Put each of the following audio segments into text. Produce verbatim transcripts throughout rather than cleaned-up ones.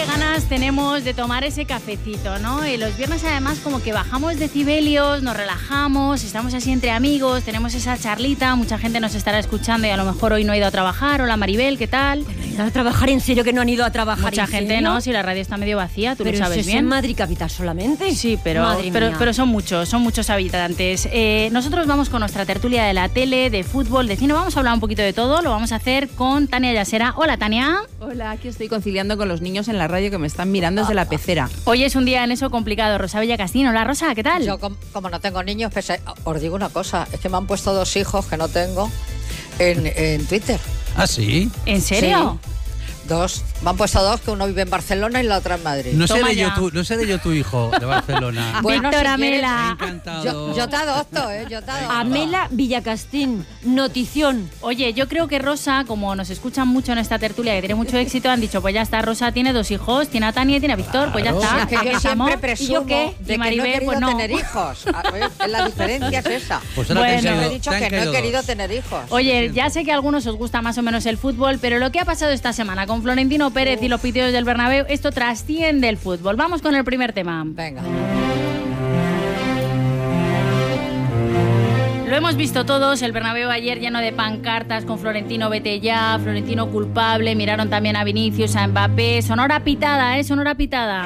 qué ganas tenemos de tomar ese cafecito, ¿no? Y los viernes además como que bajamos decibelios, nos relajamos, estamos así entre amigos, tenemos esa charlita, mucha gente nos estará escuchando y a lo mejor hoy no ha ido a trabajar. Hola Maribel, ¿qué tal? ¿No han ido a trabajar? ¿En serio que no han ido a trabajar? Mucha gente no, si la radio está medio vacía, tú pero lo sabes eso bien. ¿Es en Madrid capital solamente? Sí, pero, pero, pero son muchos, son muchos habitantes. Eh, nosotros vamos con nuestra tertulia de la tele, de fútbol, de cine, vamos a hablar un poquito de todo, lo vamos a hacer con Tania Yasera. Hola, Tania. Hola, aquí estoy conciliando con los niños en la radio que me están mirando desde la pecera. Hoy es un día en eso complicado. Rosa Villacastín, hola Rosa, ¿qué tal? Yo como, como no tengo niños, pues, os digo una cosa, es que me han puesto dos hijos que no tengo en, en Twitter. ¿Ah, sí? ¿En serio? Sí. Dos. Me han puesto dos, que uno vive en Barcelona y la otra en Madrid. No seré, yo tu, no seré yo tu hijo de Barcelona. Bueno, Víctor si Amela. Encantado. Yo, yo te adopto, ¿eh? Yo te adopto. Amela Villacastín, notición. Oye, yo creo que Rosa, como nos escuchan mucho en esta tertulia, que tiene mucho éxito, han dicho, pues ya está, Rosa tiene dos hijos, tiene a Tania y tiene a Víctor, pues ya Claro. está. Es que Aquí yo estamos. siempre presumo ¿Y yo qué? de Y que Maribel, no he querido pues no. tener hijos. A ver, la diferencia es esa. Pues ahora Bueno. te han Yo caído- he dicho te han que no he caído querido dos. tener hijos. Oye, ya sé que a algunos os gusta más o menos el fútbol, pero lo que ha pasado esta semana con Florentino Pérez y los pitidos del Bernabéu, esto trasciende el fútbol. Vamos con el primer tema. Venga. Lo hemos visto todos, el Bernabéu ayer lleno de pancartas con Florentino vete ya, Florentino culpable, miraron también a Vinicius, a Mbappé, sonora pitada, ¿eh? Sonora pitada.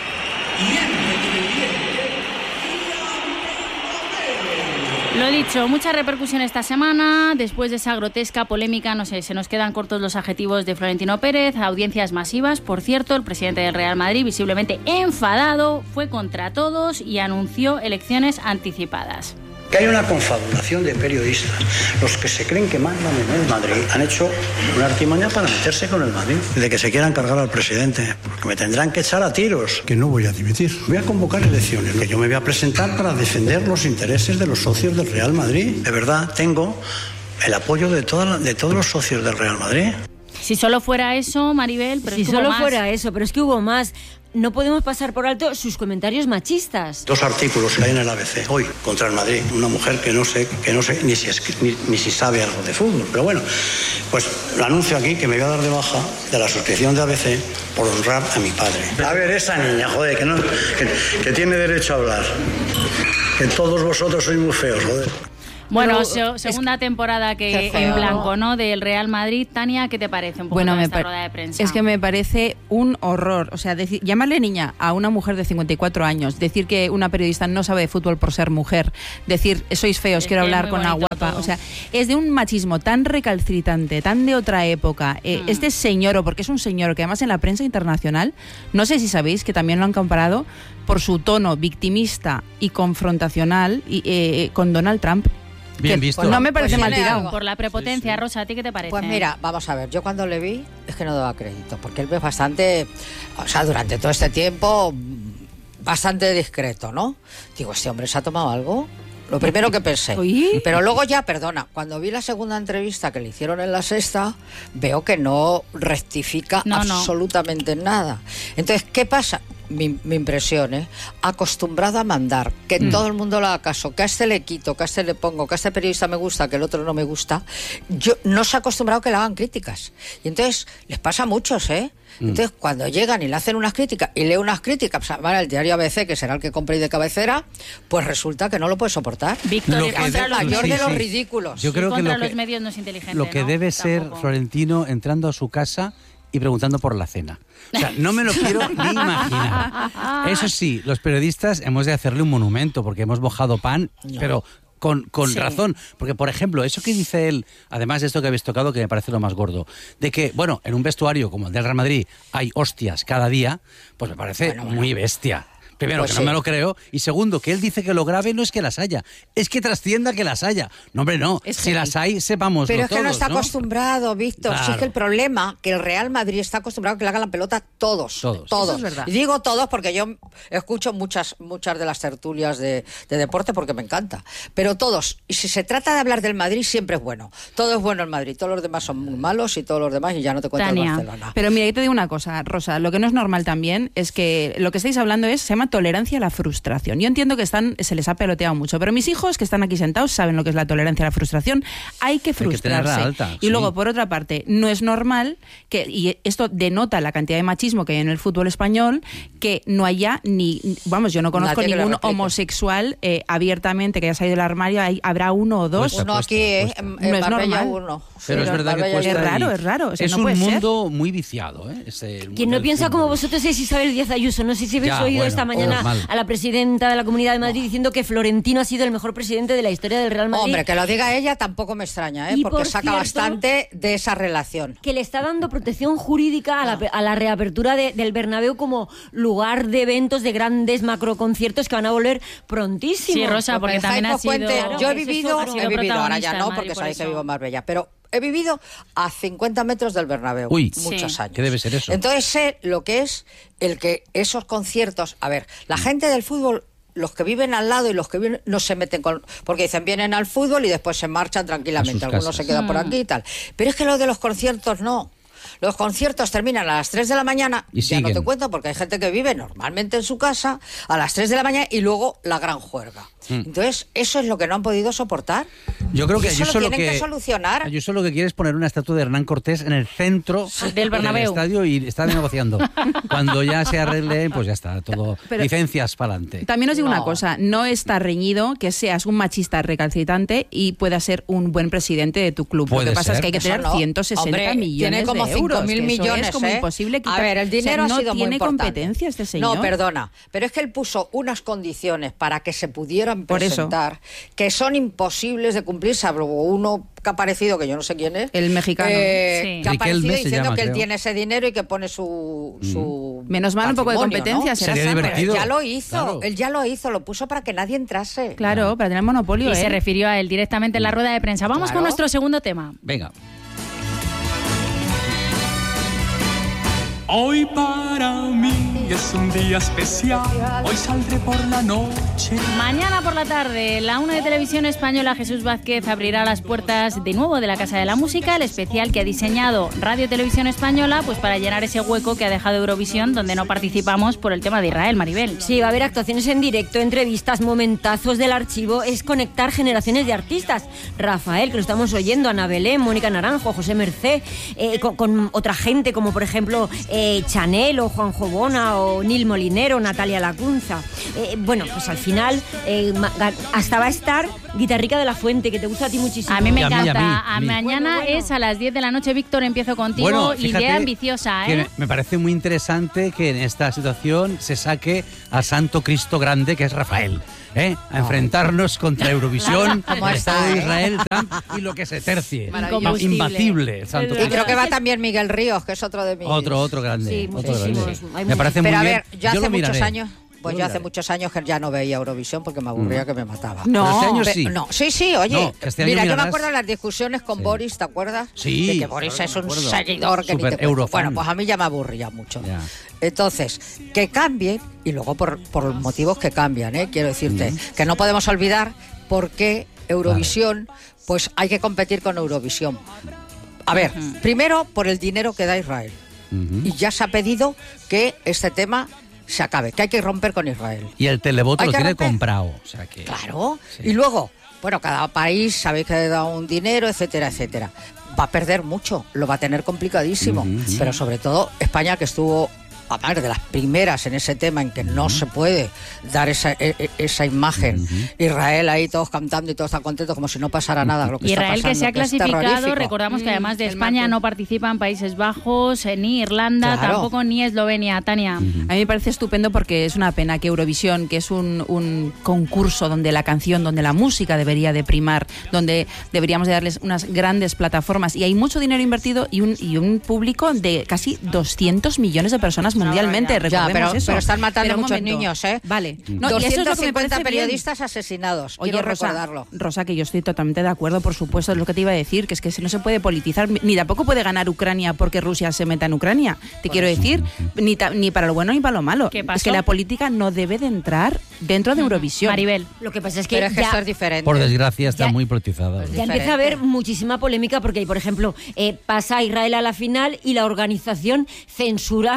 Lo dicho, mucha repercusión esta semana, después de esa grotesca polémica, no sé, se nos quedan cortos los adjetivos de Florentino Pérez, audiencias masivas, por cierto, el presidente del Real Madrid, visiblemente enfadado, fue contra todos y anunció elecciones anticipadas. Que hay una confabulación de periodistas. Los que se creen que mandan en el Madrid han hecho una artimaña para meterse con el Madrid. De que se quieran cargar al presidente, porque me tendrán que echar a tiros. Que no voy a dimitir. Voy a convocar elecciones. Que yo me voy a presentar para defender los intereses de los socios del Real Madrid. De verdad, tengo el apoyo de, toda, de todos los socios del Real Madrid. Si solo fuera eso, Maribel, pero si es que hubo solo más. fuera eso, pero es que hubo más. No podemos pasar por alto sus comentarios machistas. Dos artículos que hay en el A B C hoy contra el Madrid. Una mujer que no sé, que no sé ni si, es, ni, ni si sabe algo de fútbol. Pero bueno, pues lo anuncio aquí que me voy a dar de baja de la suscripción de A B C por honrar a mi padre. A ver, esa niña, joder, que, no, que, que tiene derecho a hablar. Que todos vosotros sois muy feos, joder. Bueno, Pero, se, segunda temporada que Qué en feo. blanco, ¿no? Del Real Madrid. Tania, ¿qué te parece un poco Bueno, toda me esta pa- rueda de prensa? es que me parece un horror. O sea, decir, llamarle niña a una mujer de cincuenta y cuatro años, decir que una periodista no sabe de fútbol por ser mujer, decir sois feos, Es quiero que es hablar muy con la bonito guapa. todo. O sea, es de un machismo tan recalcitrante, tan de otra época. Eh, Mm. Este señor, porque es un señor que además en la prensa internacional, no sé si sabéis que también lo han comparado por su tono victimista y confrontacional y, eh, con Donald Trump. Bien Que, visto. pues, no me parece Pues mal tiene tirado. algo. Por la prepotencia, Rosa, ¿a ti qué te parece? Pues mira, vamos a ver, yo cuando le vi es que no daba crédito, porque él es bastante, o sea, durante todo este tiempo, bastante discreto, ¿no? Digo, ¿este hombre se ha tomado algo? Lo primero que pensé. Oye. Pero luego ya, perdona, cuando vi la segunda entrevista que le hicieron en La Sexta, veo que no rectifica No, no. absolutamente nada. Entonces, ¿qué pasa? Mi, mi impresión, ¿eh? Acostumbrado a mandar, que Mm. todo el mundo le haga caso, que a este le quito, que a este le pongo, que a este periodista me gusta, que el otro no me gusta, yo no se ha acostumbrado a que le hagan críticas. Y entonces, les pasa a muchos, ¿eh? Entonces, cuando llegan y le hacen unas críticas, y lee unas críticas, pues, para el diario A B C, que será el que compréis de cabecera, pues resulta que no lo puede soportar. Víctor, Lo y que contra Es de- el los, mayor sí, de los sí. ridículos. Yo creo y que contra lo los que, medios no es inteligente, lo que ¿no? debe ser Tampoco. Florentino entrando a su casa y preguntando por la cena. O sea, no me lo quiero ni imaginar. Eso sí, los periodistas hemos de hacerle un monumento porque hemos mojado pan, pero con, con Sí. razón. Porque, por ejemplo, eso que dice él, además de esto que habéis tocado, que me parece lo más gordo, de que, bueno, en un vestuario como el del Real Madrid hay hostias cada día, pues me parece Bueno, bueno. muy bestia. Primero, Pues que sí. no me lo creo. Y segundo, que él dice que lo grave no es que las haya, es que trascienda que las haya. No, hombre, no. Es si heavy. las hay, sepamos Pero es que todos, no está acostumbrado, Víctor. Si es Claro. que el problema, que el Real Madrid está acostumbrado a que le hagan la pelota todos. Todos. Eso es verdad. Y digo todos porque yo escucho muchas muchas de las tertulias de, de deporte porque me encanta. Pero todos. Y si se trata de hablar del Madrid, siempre es bueno. Todo es bueno en Madrid. Todos los demás son muy malos y todos los demás, y ya no te cuento el Tania. Barcelona. Pero mira, yo te digo una cosa, Rosa, lo que no es normal también es que lo que estáis hablando es, se llama tolerancia a la frustración. Yo entiendo que están, se les ha peloteado mucho, pero mis hijos que están aquí sentados saben lo que es la tolerancia a la frustración. Hay que frustrarse. Hay que tenerla alta, y sí. luego, por otra parte, no es normal que, y esto denota la cantidad de machismo que hay en el fútbol español, que no haya ni, vamos, yo no conozco Nadie que ningún lo replique. homosexual eh, abiertamente que haya salido del armario, hay, habrá uno o dos. Cuesta, Uno cuesta, aquí, ¿eh? cuesta. En, No en es Marbella normal. uno. Pero Sí, es verdad que Marbella cuesta. Es y- raro, es raro, o sea, es no un puede ser. mundo muy viciado, ¿eh? Ese, el Quien no del piensa fútbol. como vosotros es Isabel Díaz Ayuso. No sé si habéis Ya, oído bueno, esta mañana normal. a la presidenta de la Comunidad de Madrid diciendo que Florentino ha sido el mejor presidente de la historia del Real Madrid. Hombre, que lo diga ella tampoco me extraña, ¿eh? Y Porque por saca cierto, bastante de esa relación. que le está dando protección jurídica a la, a la reapertura de- del Bernabéu como lugar de eventos, de grandes macroconciertos que van a volver prontísimo. Sí, Rosa, Pues porque me también ha dejáis sido... cuente, Claro, yo he ese es vivido, otro. Ha sido he vivido, ahora ya protagonista no, en Madrid porque por sabéis que eso. vivo en Marbella, pero he vivido a cincuenta metros del Bernabéu, Uy, muchos Sí. años. ¿qué debe ser eso? Entonces sé lo que es el que esos conciertos, a ver, la gente del fútbol, los que viven al lado y los que viven, no se meten con, porque dicen vienen al fútbol y después se marchan tranquilamente, A sus algunos casas. se quedan por aquí y tal. Pero es que lo de los conciertos no. Los conciertos terminan a las tres de la mañana, Y ya no siguen. te cuento porque hay gente que vive normalmente en su casa a las tres de la mañana y luego la gran juerga. Entonces, eso es lo que no han podido soportar. Yo creo Y que eso Ayuso lo lo tienen que, que solucionar. Ayuso lo que quiere es poner una estatua de Hernán Cortés en el centro Del Bernabéu. estadio y está negociando. Cuando ya se arregle, pues ya está, todo Pero- licencias para adelante. También os digo No. una cosa, no está reñido que seas un machista recalcitrante y puedas ser un buen presidente de tu club. Puede Lo que pasa ser. es que hay que Eso tener no. ciento sesenta Hombre, millones tiene como de euros. cinco mil que eso millones, es como ¿eh? imposible quitar. A ver, el dinero O sea, ha sido no muy tiene importante. competencia este señor. No, perdona, pero es que él puso unas condiciones para que se pudieran Por eso. presentar que son imposibles de cumplir, salvo uno que ha aparecido, que yo no sé quién es. El mexicano. eh, Sí. que ha Riquelme aparecido se diciendo llama, que él creo. tiene ese dinero y que pone su, su Menos mal un poco de patrimonio, competencia, ¿no? será Sería sano. divertido. Pero ya lo hizo, Claro. él ya lo hizo, lo puso para que nadie entrase. Claro, para tener monopolio. Y ¿eh? se refirió a él directamente en la rueda de prensa. Vamos Claro. con nuestro segundo tema. Venga. Hoy para mí es un día especial, hoy saldré por la noche. Mañana por la tarde, la una de Televisión Española, Jesús Vázquez, abrirá las puertas de nuevo de la Casa de la Música, el especial que ha diseñado Radio Televisión Española, pues para llenar ese hueco que ha dejado Eurovisión, donde no participamos por el tema de Israel, Maribel. Sí, va a haber actuaciones en directo, entrevistas, momentazos del archivo. Es conectar generaciones de artistas. Rafael, que lo estamos oyendo, Ana Belén, Mónica Naranjo, José Mercé, eh, con, con otra gente como por ejemplo eh, Chanel o Juanjo Bona o Nil Molinero, Natalia Lacunza. Eh, bueno, pues al final eh, ma- ga- hasta va a estar Guitarrica de la Fuente, que te gusta a ti muchísimo. A mí me Y a mí, y a encanta. mí, A a mí. mañana Bueno, bueno. es a las diez de la noche. Víctor, empiezo contigo. Bueno, fíjate Idea ambiciosa, que ¿eh? me- me parece muy interesante que en esta situación se saque al Santo Cristo Grande, que es Rafael, ¿eh? A enfrentarnos contra Eurovisión, ¿Cómo el está, Estado de eh? Israel, Trump y lo que se tercie. Maravilloso. Imbatible, el Santo Y Cristo. creo que va también Miguel Ríos, que es otro de mis... Otro, otro grande. Sí, otro muchísimos. grande. Hay Me parece Pero muy a bien. ver, yo hace lo muchos miraré. años... Pues Yo yo lo hace miraré. muchos años que ya no veía Eurovisión porque me aburría que me mataba. Pero este año Pe- sí. No, sí, sí, oye. No, que este año mira, yo me mirarás. acuerdo de las discusiones con Sí. Boris, ¿te acuerdas? Sí, De que Boris claro, es me un acuerdo. seguidor que ni Súper te cuento. eurofan. Bueno, pues a mí ya me aburría mucho. Ya. Entonces, que cambie, y luego por, por motivos que cambian, ¿eh? Quiero decirte, Mm. que no podemos olvidar por qué Eurovisión, pues hay que competir con Eurovisión. A ver, primero por el dinero que da Israel. Ujú. Y ya se ha pedido que este tema se acabe, que hay que romper con Israel. Y el televoto Hay lo que tiene romper. comprado. O sea que, Claro. Sí. Y luego, bueno, cada país sabéis que da un dinero, etcétera, etcétera. Va a perder mucho, lo va a tener complicadísimo. Ujú, ujú. Pero sobre todo España, que estuvo a ver, de las primeras en ese tema en que no se puede dar esa, e- e- esa imagen. Israel ahí todos cantando y todos tan contentos como si no pasara nada. Lo que Israel está que se ha pasando, que es clasificado, terrorífico. recordamos que además de el España martes. no participan Países Bajos, eh, ni Irlanda, Claro. tampoco ni Eslovenia, Tania. A mí me parece estupendo porque es una pena que Eurovisión, que es un, un concurso donde la canción, donde la música debería de primar, donde deberíamos de darles unas grandes plataformas y hay mucho dinero invertido y un, y un público de casi doscientos millones de personas mundialmente. Ya, Recordemos pero, eso. pero están matando Pero un muchos momento. niños, ¿eh? Vale. No, y eso es lo que me doscientos cincuenta parece bien. periodistas asesinados. Oye, quiero Rosa, recordarlo. Rosa, que yo estoy totalmente de acuerdo, por supuesto, es lo que te iba a decir, que es que no se puede politizar, ni tampoco puede ganar Ucrania porque Rusia se meta en Ucrania. Te quiero decir, ni, ta- ni para lo bueno ni para lo malo. ¿Qué Es pasó? que la política no debe de entrar dentro de Eurovisión. Maribel. Lo que pasa es que Pero es que ya, esto es diferente. Por desgracia está Ya- muy politizada. ya diferente. empieza a haber muchísima polémica porque, por ejemplo, eh, pasa Israel a la final y la organización censura los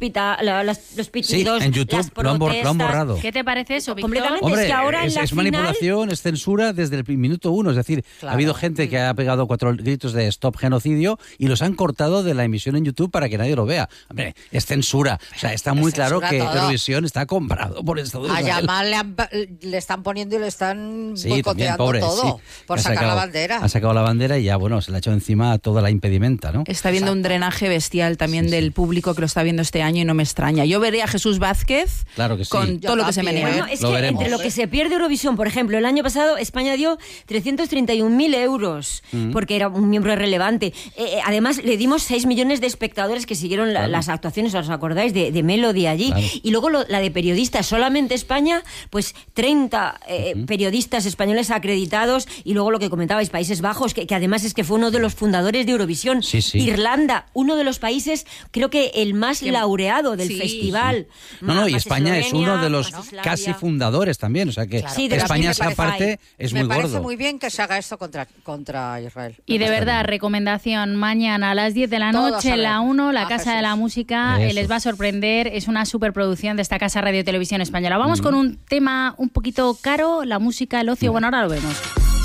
pita, la, las, los pitidos, sí, en YouTube las lo han, bor- lo han borrado. ¿Qué te parece eso, Víctor? Completamente. Hombre, es que ahora es, en la es final... manipulación, es censura desde el minuto uno. Es decir, Claro. ha habido gente que ha pegado cuatro gritos de stop genocidio y los han cortado de la emisión en YouTube para que nadie lo vea. Hombre, es censura. O sea, está muy Es claro censura que todo. Eurovisión está comprado por esto de A Israel. Yamal le, han- le están poniendo y le están Sí, también, boicoteando pobre, todo sí. por Ha sacar sacado- la bandera. Ha sacado la bandera y ya, bueno, se le ha echado encima toda la impedimenta, ¿no? Está viendo un drenaje bestial también Sí, sí. del público que lo está viendo este año y no me extraña. Yo veré a Jesús Vázquez Claro que sí. con Yo todo lo que se también. menea. Bueno, es Lo que veremos. entre lo que se pierde Eurovisión, por ejemplo, el año pasado España dio trescientos treinta y un mil euros Mm. porque era un miembro relevante. Eh, eh, además, le dimos seis millones de espectadores que siguieron la- Claro. las actuaciones, ¿os acordáis? De, de Melody allí. Claro. Y luego lo- la de periodistas, solamente España, pues treinta eh, periodistas españoles acreditados. Y luego lo que comentabais, Países Bajos, que, que además es que fue uno de los fundadores de Eurovisión. Sí, sí. Irlanda, uno de los países, creo que el más laureado del sí, festival. No, no, y Más España es Eslovenia, uno de los más Islandia. casi fundadores también. O sea que Claro. Sí, de los España, que esa me parece- parte, es Me muy parece gordo. muy bien que se haga esto contra, contra Israel. Y de Está verdad, bien. recomendación, mañana a las diez de la Todos noche, a en ver. la uno, la Ah, Casa de Jesús. la Música, eh, Eso. les va a sorprender, es una superproducción de esta Casa Radio Televisión Española. Vamos con un tema un poquito caro, la música, el ocio, bueno, ahora lo vemos.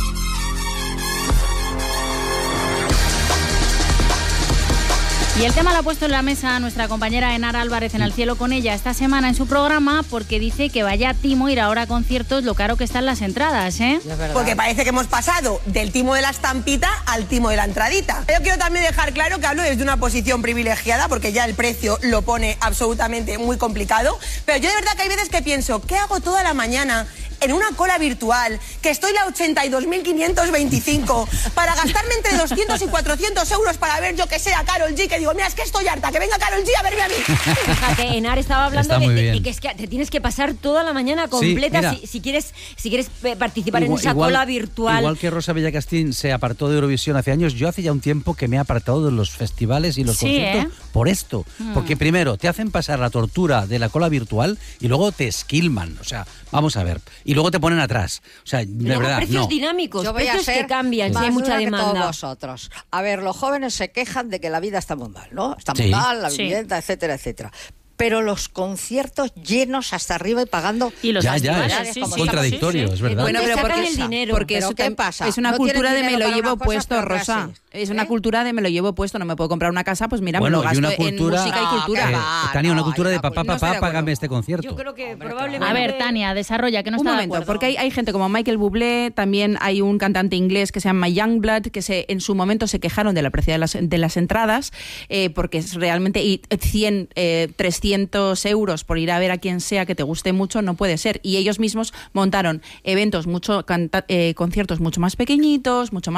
Y el tema lo ha puesto en la mesa nuestra compañera Enara Álvarez en Al Cielo con ella esta semana en su programa porque dice que vaya timo ir ahora a conciertos lo caro que están las entradas, ¿eh? Es verdad. Porque parece que hemos pasado del timo de la estampita al timo de la entradita. Yo quiero también dejar claro que hablo desde una posición privilegiada porque ya el precio lo pone absolutamente muy complicado. Pero yo de verdad que hay veces que pienso, ¿qué hago toda la mañana en una cola virtual, que estoy la ochenta y dos mil quinientos veinticinco, para gastarme entre doscientos y cuatrocientos euros para ver, yo que sé, a Karol G, que digo, mira, es que estoy harta, que venga Karol G a verme a mí? Fíjate, Enar estaba hablando Está de, muy de- de bien. que es que te tienes que pasar toda la mañana completa mira. si, si quieres si quieres eh, participar Igual- en esa igual- cola virtual. Igual que Rosa Villacastín se apartó de Eurovisión hace años, yo hace ya un tiempo que me he apartado de los festivales y los Sí, conciertos ¿eh? por esto. Porque primero te hacen pasar la tortura de la cola virtual y luego te esquilman. O sea, vamos a ver. Y luego te ponen atrás. O sea, de Luego, verdad, precios no. dinámicos, Yo voy a precios ser que cambian, si más hay mucha dura que todos demanda. vosotros. A ver, los jóvenes se quejan de que la vida está muy mal, ¿no? Está muy Sí. mal, la Sí. vivienda, etcétera, etcétera. Pero los conciertos llenos hasta arriba y pagando... Y los Ya, ya, festivales, es sí, como sí, contradictorio, sí, sí. es verdad. Bueno, ¿Dónde pero sacan porque, el dinero? porque ¿Pero eso qué tam- pasa? es una ¿No cultura tienen de me dinero lo para llevo unas cosas, puesto, pero qué Rosa. así? Es ¿Eh? una cultura de me lo llevo puesto, no me puedo comprar una casa, pues mira, Bueno, me lo y gasto una en cultura, música y No, cultura. que Eh, va, Tania, una no, cultura hay de una papá, cultura- no estoy papá, de acuerdo. págame este concierto. Yo creo que Hombre, probablemente... A ver, Tania, desarrolla, que no Un está de momento, acuerdo. porque hay, hay gente como Michael Bublé, también hay un cantante inglés que se llama Youngblood, que se, en su momento se quejaron de la precio de las, de las entradas, eh, porque es realmente y cien, eh, trescientos euros por ir a ver a quien sea que te guste mucho, no puede ser. Y ellos mismos montaron eventos, mucho canta- eh, conciertos mucho más pequeñitos, mucho más